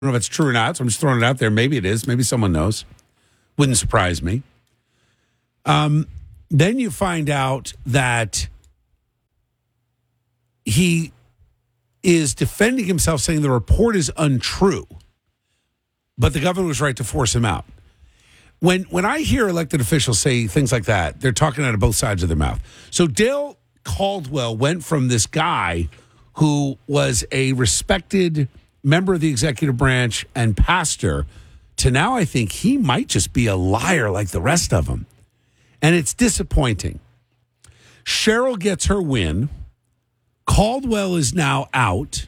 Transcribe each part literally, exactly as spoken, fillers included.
don't know if it's true or not, so I'm just throwing it out there. Maybe it is. Maybe someone knows. Wouldn't surprise me. Um, then you find out that he is defending himself, saying the report is untrue, but the governor was right to force him out. When when I hear elected officials say things like that, they're talking out of both sides of their mouth. So Dale Caldwell went from this guy who was a respected member of the executive branch and pastor to now I think he might just be a liar like the rest of them. And it's disappointing. Cheryl gets her win. Caldwell is now out.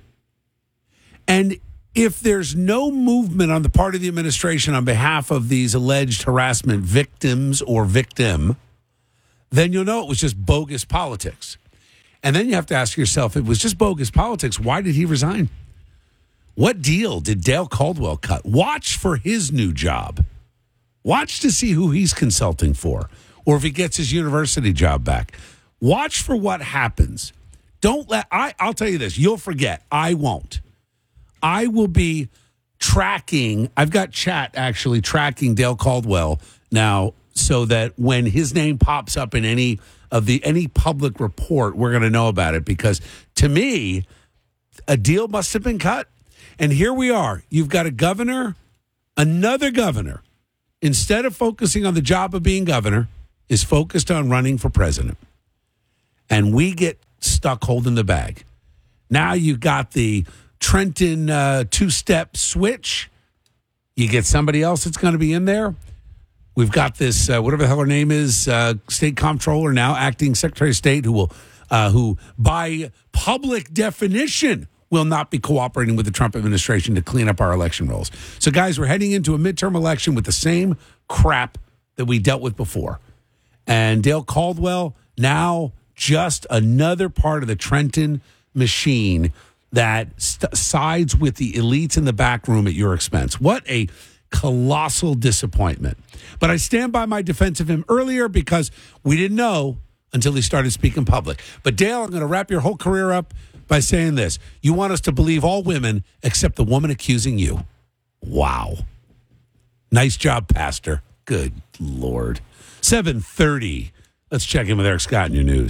And if there's no movement on the part of the administration on behalf of these alleged harassment victims or victim, then you'll know it was just bogus politics. And then you have to ask yourself, if it was just bogus politics, why did he resign? What deal did Dale Caldwell cut? Watch for his new job. Watch to see who he's consulting for, or if he gets his university job back. Watch for what happens. Don't let, I, I'll tell you this, you'll forget. I won't. I will be tracking, I've got chat actually tracking Dale Caldwell now so that when his name pops up in any of the, any public report, we're going to know about it because to me, a deal must have been cut. And here we are. You've got a governor, another governor, instead of focusing on the job of being governor, is focused on running for president. And we get stuck holding the bag. Now you got the Trenton uh, two-step switch. You get somebody else that's going to be in there. We've got this, uh, whatever the hell her name is, uh, state comptroller, now acting secretary of state, who will, uh, who by public definition will not be cooperating with the Trump administration to clean up our election rolls. So, guys, we're heading into a midterm election with the same crap that we dealt with before. And Dale Caldwell, now just another part of the Trenton machine that st- sides with the elites in the back room at your expense. What a colossal disappointment. But I stand by my defense of him earlier because we didn't know until he started speaking public. But, Dale, I'm going to wrap your whole career up by saying this. You want us to believe all women except the woman accusing you. Wow. Nice job, Pastor. Good Lord. seven thirty. Let's check in with Eric Scott in your news.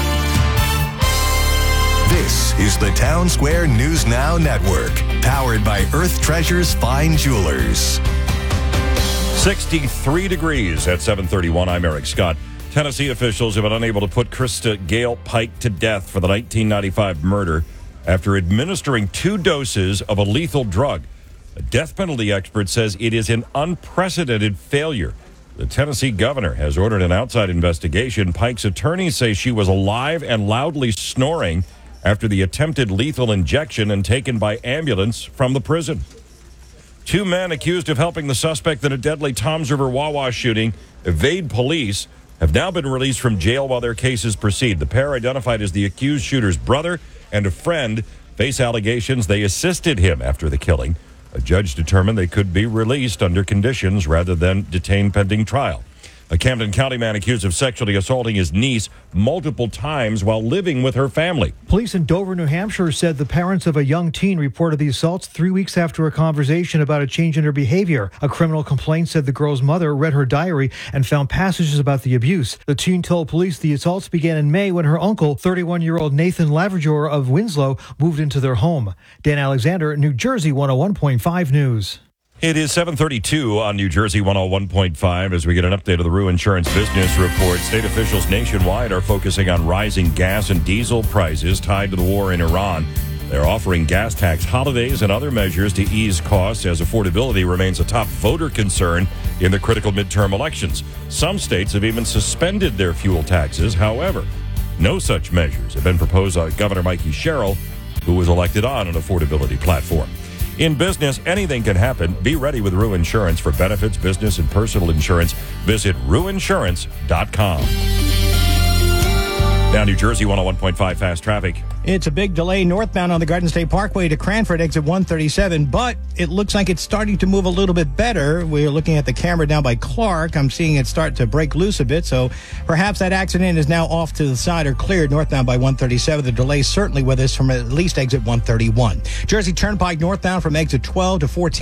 This is the Town Square News Now Network, powered by Earth Treasures Fine Jewelers. sixty-three degrees at seven thirty-one. I'm Eric Scott. Tennessee officials have been unable to put Krista Gale Pike to death for the nineteen ninety-five murder after administering two doses of a lethal drug. A death penalty expert says it is an unprecedented failure. The Tennessee governor has ordered an outside investigation. Pike's attorneys say she was alive and loudly snoring after the attempted lethal injection and taken by ambulance from the prison. Two men accused of helping the suspect in a deadly Toms River Wawa shooting evade police have now been released from jail while their cases proceed. The pair, identified as the accused shooter's brother and a friend, face allegations they assisted him after the killing. A judge determined they could be released under conditions rather than detained pending trial. A Camden County man accused of sexually assaulting his niece multiple times while living with her family. Police in Dover, New Hampshire said the parents of a young teen reported the assaults three weeks after a conversation about a change in her behavior. A criminal complaint said the girl's mother read her diary and found passages about the abuse. The teen told police the assaults began in May when her uncle, thirty-one-year-old Nathan Laverdure of Winslow, moved into their home. Dan Alexander, New Jersey one oh one point five News. It is seven thirty-two on New Jersey one oh one point five as we get an update of the Rue Insurance Business Report. State officials nationwide are focusing on rising gas and diesel prices tied to the war in Iran. They're offering gas tax holidays and other measures to ease costs as affordability remains a top voter concern in the critical midterm elections. Some states have even suspended their fuel taxes. However, no such measures have been proposed by Governor Mikey Sherrill, who was elected on an affordability platform. In business, anything can happen. Be ready with Rue Insurance for benefits, business, and personal insurance. Visit rue insurance dot com. Now, New Jersey one oh one point five fast traffic. It's a big delay northbound on the Garden State Parkway to Cranford, exit one thirty-seven, but it looks like it's starting to move a little bit better. We're looking at the camera down by Clark. I'm seeing it start to break loose a bit, so perhaps that accident is now off to the side or cleared northbound by one thirty-seven. The delay certainly with us from at least exit one thirty-one. Jersey Turnpike northbound from exit twelve to fourteen.